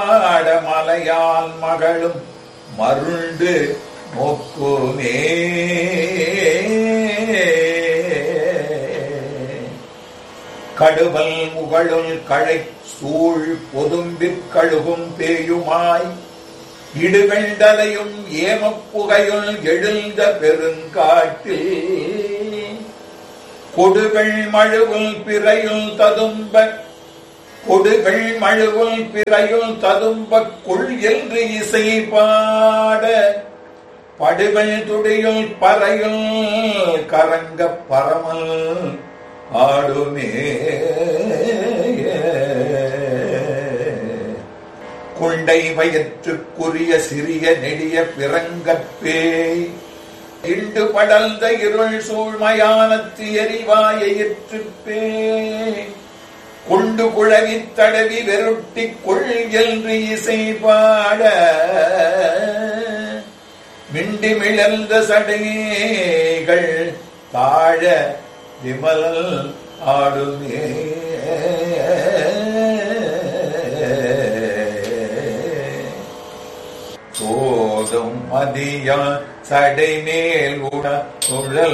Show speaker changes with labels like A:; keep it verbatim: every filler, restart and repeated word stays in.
A: மலையால் மகளும் மருண்டு நோக்குமே. கடுவல் முகழுள் களை சூழ் பொதும்பிற் கழுகும் பேயுமாய் இடுகண்டலையும் ஏமப்புகையுள் எழுந்த பெருங்காட்டில் கொடுகள் மழுவுள் பிறையுள் ததும்ப கொடுகள் மழுவுள் பிறையுள் ததும்ப கொள் என்று இசை பாட படுகள் துடியுள் பறையுள் கரங்க பரமல் ஆடுமே. குண்டை வயிற்றுக்குரிய சிறிய நெடிய பிறங்கப்பே இண்டு படர்ந்த இருள் சூழ்மயானத்து எரிவாயிற்றுப்பே கொண்டு குழவி தடவி வெருட்டி கொள் என்று இசை பாட மிண்டி மிளர்ந்த சடைகள் தாழ விமல் ஆடுமே. சோதும் மதியா சடை மேல் உட